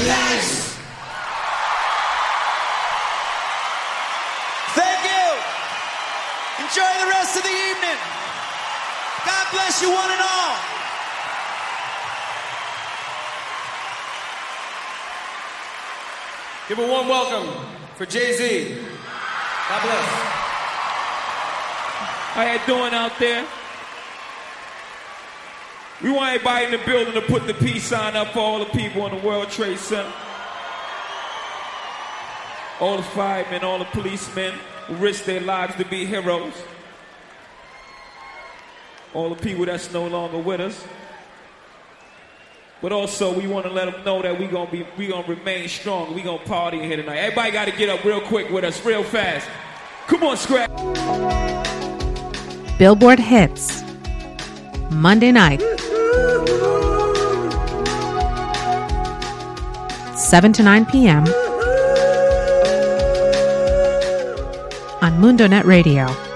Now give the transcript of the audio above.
Life. Thank you. Enjoy the rest of the evening. God bless you one and all. Give a warm welcome for Jay-Z. God bless. How you doing out there? We want everybody in the building to put the peace sign up for all the people in the World Trade Center. All the firemen, all the policemen who risk their lives to be heroes. All the people that's no longer with us. But also, we want to let them know that we gonna remain strong. We gonna party in here tonight. Everybody got to get up real quick with us, real fast. Come on, Scrap. Billboard Hits, Monday night, 7 to 9 p.m. on MundoNet Radio.